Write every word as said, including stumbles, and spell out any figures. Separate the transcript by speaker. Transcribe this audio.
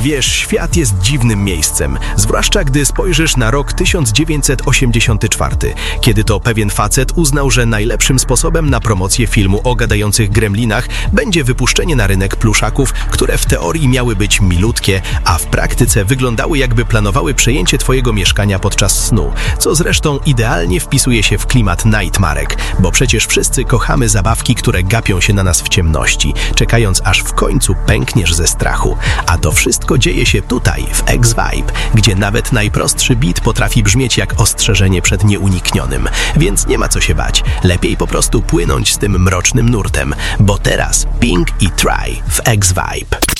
Speaker 1: Wiesz, świat jest dziwnym miejscem, zwłaszcza gdy spojrzysz na rok tysiąc dziewięćset osiemdziesiąty czwarty, kiedy to pewien facet uznał, że najlepszym sposobem na promocję filmu o gadających gremlinach będzie wypuszczenie na rynek pluszaków, które w teorii miały być milutkie, a w praktyce wyglądały jakby planowały przejęcie twojego mieszkania podczas snu, co zresztą idealnie wpisuje się w klimat nightmarek, bo przecież wszyscy kochamy zabawki, które gapią się na nas w ciemności, czekając aż w końcu pękniesz ze strachu. A to wszystko dzieje się tutaj, w X-Vibe, gdzie nawet najprostszy bit potrafi brzmieć jak ostrzeżenie przed nieuniknionym. Więc nie ma co się bać, lepiej po prostu płynąć z tym mrocznym nurtem, bo teraz Pink i Try w X-Vibe.